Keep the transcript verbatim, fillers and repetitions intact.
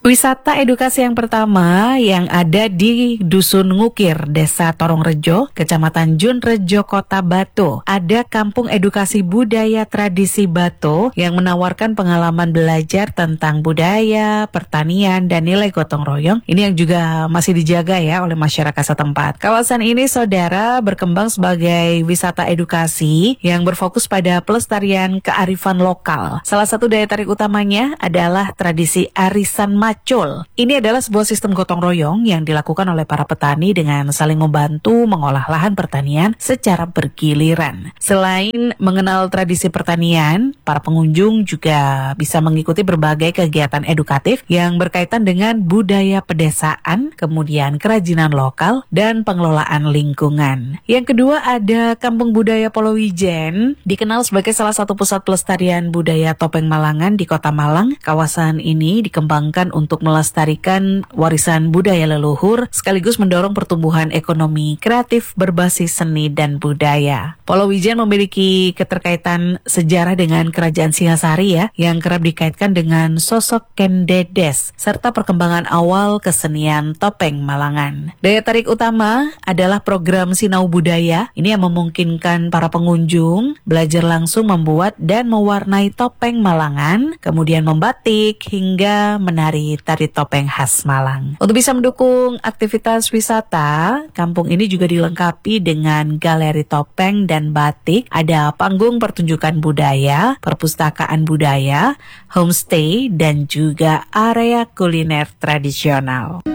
Wisata edukasi yang pertama yang ada di Dusun Ngukir, Desa Torongrejo, Kecamatan Junrejo, Kota Batu. Ada Kampung Edukasi Budaya Tradisi Batu yang menawarkan pengalaman belajar tentang budaya, pertanian, dan nilai gotong royong. Ini yang juga masih dijaga ya oleh masyarakat setempat. Kawasan ini, saudara, berkembang sebagai wisata edukasi yang berfokus pada pelestarian kearifan lokal. Salah satu daya tarik utamanya adalah tradisi arisan macul. Ini adalah sebuah sistem gotong royong yang dilakukan oleh para petani dengan saling membantu mengolah lahan pertanian secara bergiliran. Selain mengenal tradisi pertanian, para pengunjung juga bisa mengikuti berbagai kegiatan edukatif yang berkaitan dengan budaya pedesaan, kemudian kerajinan lokal, dan pengelolaan lingkungan. Yang kedua ada Kampung Budaya Polowijen, dikenal sebagai salah satu pusat pelestarian budaya topeng Malangan di Kota Malang. Kawasan ini dikembangkan untuk melestarikan warisan budaya leluhur sekaligus mendorong pertumbuhan ekonomi kreatif berbasis seni dan budaya. Polowijen memiliki keterkaitan sejarah dengan Kerajaan Singasari ya, yang kerap dikaitkan dengan sosok Ken Dedes serta perkembangan awal kesenian topeng Malangan. Daya tarik utama adalah program Sinau Budaya. Ini yang memungkinkan para pengunjung belajar langsung membuat dan mewarnai topeng Malangan, kemudian membatik hingga menari tari topeng khas Malang. Untuk bisa mendukung aktivitas wisata, kampung ini juga dilengkapi dengan galeri topeng dan batik, ada panggung pertunjukan budaya, perpustakaan budaya, homestay, dan juga area kuliner tradisional.